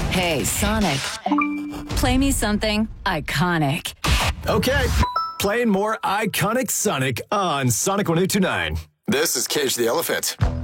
Hey, Sonic. Play me something iconic. Okay, playing more iconic Sonic on Sonic 1029. This is Cage the Elephant.